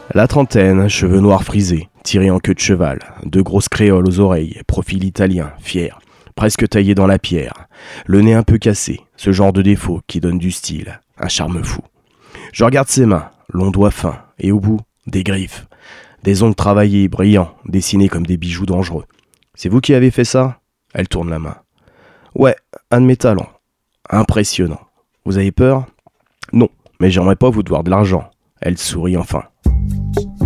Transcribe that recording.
La trentaine, cheveux noirs frisés, tirés en queue de cheval, deux grosses créoles aux oreilles, profil italien, fier, presque taillé dans la pierre, le nez un peu cassé, ce genre de défaut qui donne du style, un charme fou. Je regarde ses mains, longs doigts fins, et au bout, des griffes, des ongles travaillés, brillants, dessinés comme des bijoux dangereux. C'est vous qui avez fait ça ? Elle tourne la main. Ouais, un de mes talents. Impressionnant. Vous avez peur ? Non, mais j'aimerais pas vous devoir de l'argent. Elle sourit enfin.